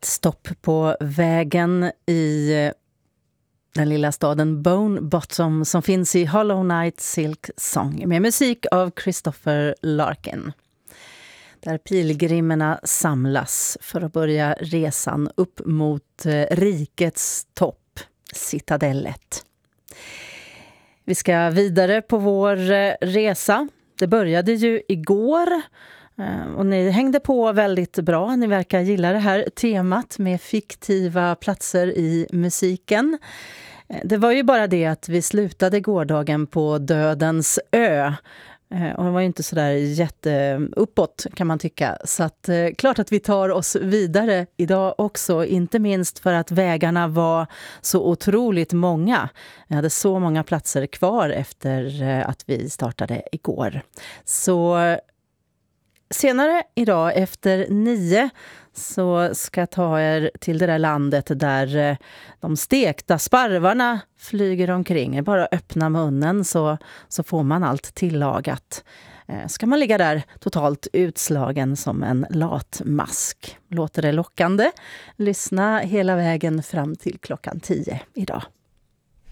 Ett stopp på vägen i den lilla staden Bone Bottom som finns i Hollow Night Silk Song med musik av Christopher Larkin. Där pilgrimerna samlas för att börja resan upp mot rikets topp, Citadellet. Vi ska vidare på vår resa. Det började ju igår. Och ni hängde på väldigt bra. Ni verkar gilla det här temat med fiktiva platser i musiken. Det var ju bara det att vi slutade gårdagen på Dödens ö. Och det var ju inte sådär jätteuppåt kan man tycka. Så att klart att vi tar oss vidare idag också. Inte minst för att vägarna var så otroligt många. Vi hade så många platser kvar efter att vi startade igår. Så senare idag efter 9 så ska jag ta er till det där landet där de stekta sparvarna flyger omkring. Bara öppna munnen så får man allt tillagat. Ska man ligga där totalt utslagen som en latmask. Låter det lockande? Lyssna hela vägen fram till klockan 10 idag.